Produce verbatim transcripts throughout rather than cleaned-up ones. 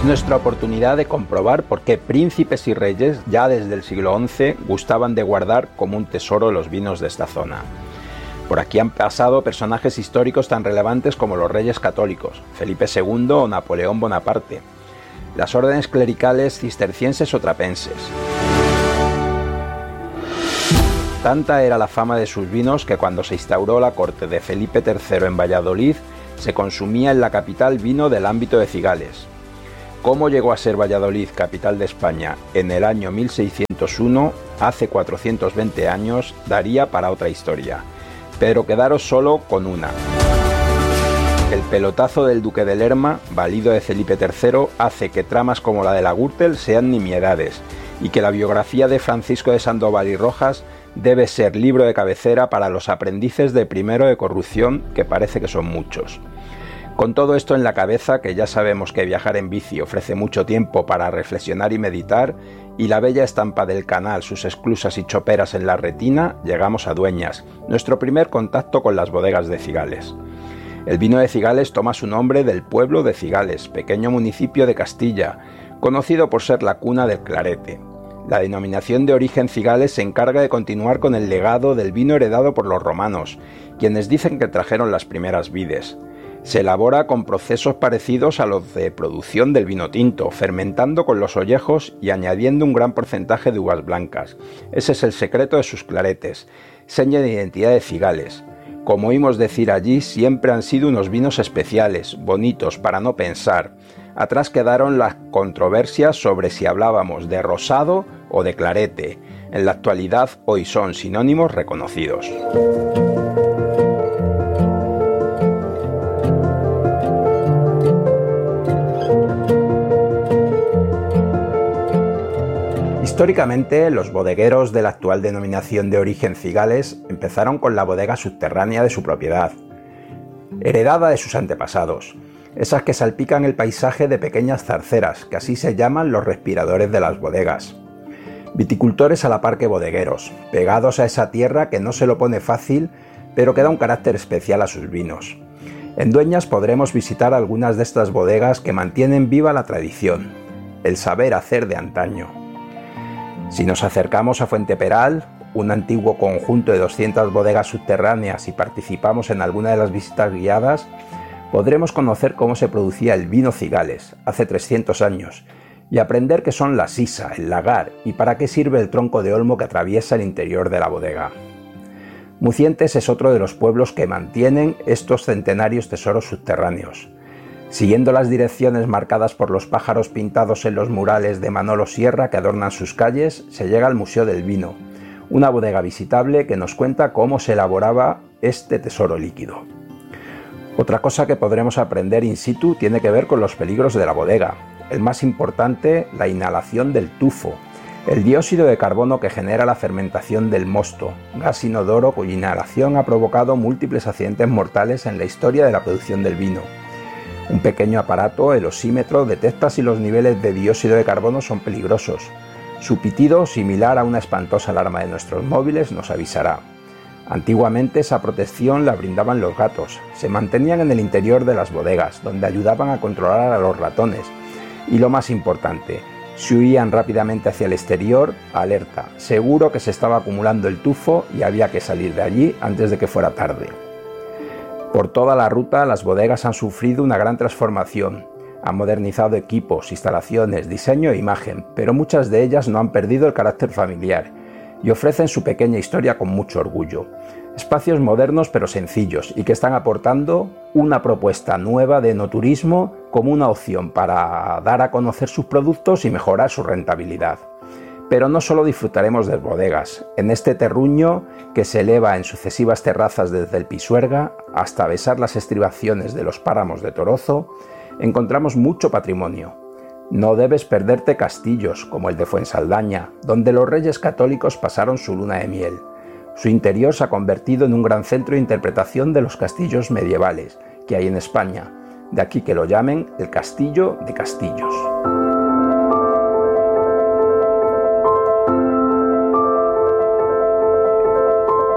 nuestra oportunidad de comprobar por qué príncipes y reyes ya desde el siglo once gustaban de guardar como un tesoro los vinos de esta zona. Por aquí han pasado personajes históricos tan relevantes como los reyes católicos, Felipe segundo o Napoleón Bonaparte, las órdenes clericales cistercienses o trapenses. Tanta era la fama de sus vinos que cuando se instauró la corte de Felipe tercero en Valladolid, se consumía en la capital vino del ámbito de Cigales. ¿Cómo llegó a ser Valladolid capital de España en el año mil seiscientos uno, hace cuatrocientos veinte años, daría para otra historia? Pero quedaros solo con una. El pelotazo del duque de Lerma, valido de Felipe tercero, hace que tramas como la de la Gürtel sean nimiedades, y que la biografía de Francisco de Sandoval y Rojas debe ser libro de cabecera para los aprendices de primero de corrupción, que parece que son muchos. Con todo esto en la cabeza, que ya sabemos que viajar en bici ofrece mucho tiempo para reflexionar y meditar, y la bella estampa del canal, sus esclusas y choperas en la retina, llegamos a Dueñas, nuestro primer contacto con las bodegas de Cigales. El vino de Cigales toma su nombre del pueblo de Cigales, pequeño municipio de Castilla, conocido por ser la cuna del clarete. La denominación de origen Cigales se encarga de continuar con el legado del vino heredado por los romanos, quienes dicen que trajeron las primeras vides. Se elabora con procesos parecidos a los de producción del vino tinto, fermentando con los ollejos y añadiendo un gran porcentaje de uvas blancas. Ese es el secreto de sus claretes, seña de identidad de Cigales. Como oímos decir allí, siempre han sido unos vinos especiales, bonitos, para no pensar. Atrás quedaron las controversias sobre si hablábamos de rosado o de clarete. En la actualidad hoy son sinónimos reconocidos. Históricamente, los bodegueros de la actual denominación de origen Cigales empezaron con la bodega subterránea de su propiedad, heredada de sus antepasados, esas que salpican el paisaje de pequeñas zarceras, que así se llaman los respiradores de las bodegas. Viticultores a la par que bodegueros, pegados a esa tierra que no se lo pone fácil, pero que da un carácter especial a sus vinos. En Dueñas podremos visitar algunas de estas bodegas que mantienen viva la tradición, el saber hacer de antaño. Si nos acercamos a Fuente Peral, un antiguo conjunto de doscientas bodegas subterráneas, y participamos en alguna de las visitas guiadas, podremos conocer cómo se producía el vino Cigales hace trescientos años y aprender qué son la sisa, el lagar y para qué sirve el tronco de olmo que atraviesa el interior de la bodega. Mucientes es otro de los pueblos que mantienen estos centenarios tesoros subterráneos. Siguiendo las direcciones marcadas por los pájaros pintados en los murales de Manolo Sierra que adornan sus calles, se llega al Museo del Vino, una bodega visitable que nos cuenta cómo se elaboraba este tesoro líquido. Otra cosa que podremos aprender in situ tiene que ver con los peligros de la bodega. El más importante, la inhalación del tufo, el dióxido de carbono que genera la fermentación del mosto, gas inodoro cuya inhalación ha provocado múltiples accidentes mortales en la historia de la producción del vino. Un pequeño aparato, el osímetro, detecta si los niveles de dióxido de carbono son peligrosos. Su pitido, similar a una espantosa alarma de nuestros móviles, nos avisará. Antiguamente esa protección la brindaban los gatos. Se mantenían en el interior de las bodegas, donde ayudaban a controlar a los ratones. Y lo más importante, si huían rápidamente hacia el exterior, alerta, seguro que se estaba acumulando el tufo y había que salir de allí antes de que fuera tarde. Por toda la ruta, las bodegas han sufrido una gran transformación. Han modernizado equipos, instalaciones, diseño e imagen, pero muchas de ellas no han perdido el carácter familiar y ofrecen su pequeña historia con mucho orgullo. Espacios modernos pero sencillos y que están aportando una propuesta nueva de enoturismo como una opción para dar a conocer sus productos y mejorar su rentabilidad. Pero no solo disfrutaremos de bodegas. En este terruño, que se eleva en sucesivas terrazas desde el Pisuerga hasta besar las estribaciones de los páramos de Torozo, encontramos mucho patrimonio. No debes perderte castillos como el de Fuensaldaña, donde los reyes católicos pasaron su luna de miel. Su interior se ha convertido en un gran centro de interpretación de los castillos medievales que hay en España. De aquí que lo llamen el Castillo de Castillos.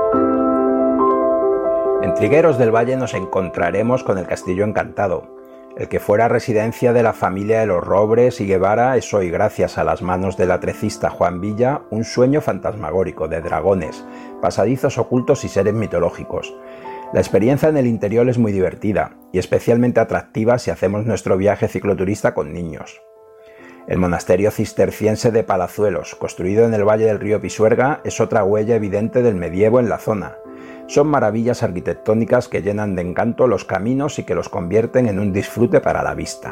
En Trigueros del Valle nos encontraremos con el Castillo Encantado. El que fuera residencia de la familia de los Robres y Guevara es hoy, gracias a las manos del atrecista Juan Villa, un sueño fantasmagórico de dragones, pasadizos ocultos y seres mitológicos. La experiencia en el interior es muy divertida y especialmente atractiva si hacemos nuestro viaje cicloturista con niños. El monasterio cisterciense de Palazuelos, construido en el valle del río Pisuerga, es otra huella evidente del medievo en la zona. Son maravillas arquitectónicas que llenan de encanto los caminos y que los convierten en un disfrute para la vista.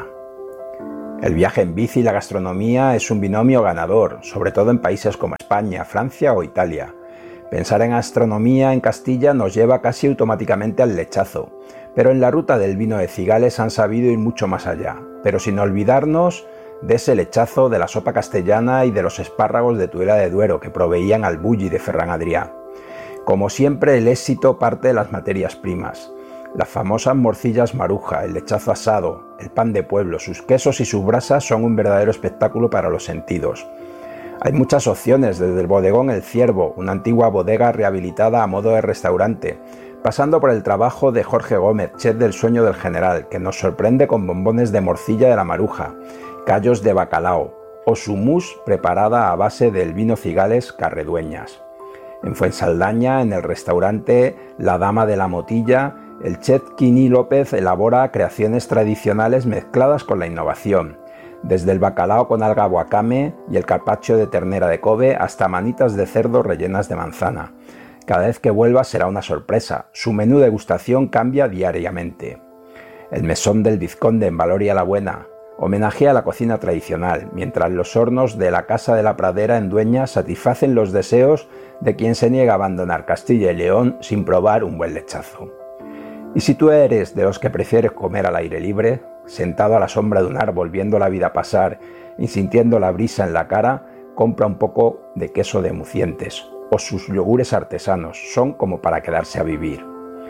El viaje en bici y la gastronomía es un binomio ganador, sobre todo en países como España, Francia o Italia. Pensar en gastronomía en Castilla nos lleva casi automáticamente al lechazo, pero en la ruta del vino de Cigales han sabido ir mucho más allá, pero sin olvidarnos de ese lechazo, de la sopa castellana y de los espárragos de Tudela de Duero que proveían al bulli de Ferran Adrià. Como siempre, el éxito parte de las materias primas. Las famosas morcillas Maruja, el lechazo asado, el pan de pueblo, sus quesos y sus brasas son un verdadero espectáculo para los sentidos. Hay muchas opciones, desde el bodegón El Ciervo, una antigua bodega rehabilitada a modo de restaurante, pasando por el trabajo de Jorge Gómez, chef del Sueño del General, que nos sorprende con bombones de morcilla de la Maruja, callos de bacalao o su mousse preparada a base del vino Cigales Carredueñas. En Fuensaldaña, en el restaurante La Dama de la Motilla, el chef Quini López elabora creaciones tradicionales mezcladas con la innovación, desde el bacalao con alga wakame y el carpaccio de ternera de Kobe hasta manitas de cerdo rellenas de manzana. Cada vez que vuelva será una sorpresa, su menú de degustación cambia diariamente. El mesón del Vizconde en Valoria la Buena homenajea a la cocina tradicional, mientras los hornos de la Casa de la Pradera en Dueña satisfacen los deseos de quien se niega a abandonar Castilla y León sin probar un buen lechazo. Y si tú eres de los que prefieres comer al aire libre, sentado a la sombra de un árbol viendo la vida pasar y sintiendo la brisa en la cara, compra un poco de queso de Mucientes o sus yogures artesanos, son como para quedarse a vivir.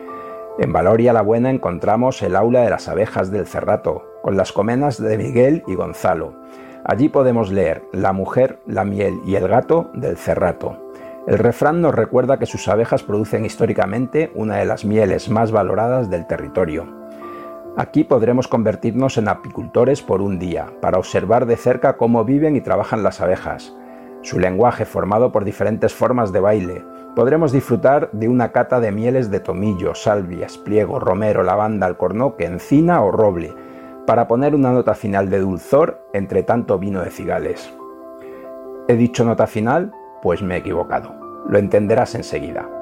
En Valoria la Buena encontramos el aula de las abejas del Cerrato, con las comenas de Miguel y Gonzalo. Allí podemos leer La mujer, la miel y el gato del Cerrato. El refrán nos recuerda que sus abejas producen históricamente una de las mieles más valoradas del territorio. Aquí podremos convertirnos en apicultores por un día, para observar de cerca cómo viven y trabajan las abejas. Su lenguaje formado por diferentes formas de baile. Podremos disfrutar de una cata de mieles de tomillo, salvia, espliego, romero, lavanda, alcornoque, encina o roble, para poner una nota final de dulzor entre tanto vino de Cigales. ¿He dicho nota final? Pues me he equivocado. Lo entenderás enseguida.